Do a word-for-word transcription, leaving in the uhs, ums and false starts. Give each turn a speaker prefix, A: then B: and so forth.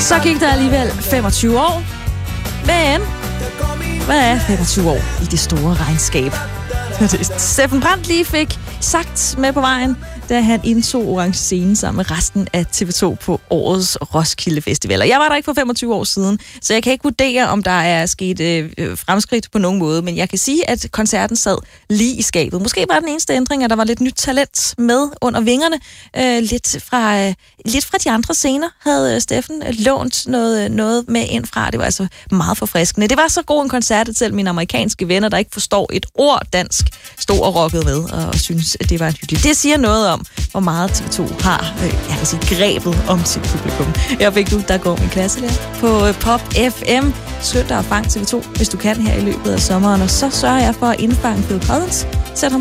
A: Så gik der alligevel femogtyve år. Men hvad er femogtyve år i det store regnskab? Steffen Brandt lige fik sagt med på vejen, da han indtog Orange Scene sammen med resten af T V to på årets Roskilde Festival. Og jeg var der ikke for femogtyve år siden, så jeg kan ikke vurdere, om der er sket øh, fremskridt på nogen måde, men jeg kan sige, at koncerten sad lige i skabet. Måske var den eneste ændring, at der var lidt nyt talent med under vingerne. Øh, lidt, fra, øh, lidt fra de andre scener havde Steffen lånt noget, noget med ind fra. Det var altså meget forfriskende. Det var så god en koncert, at selv mine amerikanske venner, der ikke forstår et ord dansk, stod og rockede med og synes, at det var hyggeligt. Det siger noget om, hvor meget T V to har, øh, jeg kan sige, grebet om sit publikum. Jeg fik du, der går min klasselærer på øh, Pop F M. Skønt dig at fange T V to, hvis du kan her i løbet af sommeren. Og så sørger jeg for at indfange Phil Collins